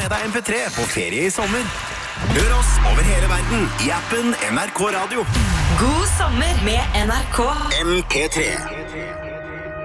med deg MP3 på ferie i sommer. Hør oss over hele verden i appen NRK Radio. God sommer med NRK. MP3.